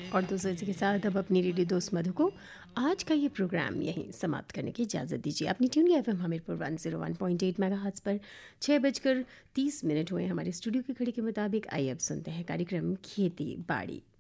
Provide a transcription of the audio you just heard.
और दोस्तों इसी के साथ अब अपनी रेडियो दोस्त मधु को आज का ये प्रोग्राम यहीं समाप्त करने की इजाज़त दीजिए। अपनी ट्यून एफएम हमीरपुर 101.8 मेगाहर्ट्ज़ पर 6:30 हुए हमारे स्टूडियो की घड़ी के मुताबिक। आइए अब सुनते हैं कार्यक्रम खेती बाड़ी।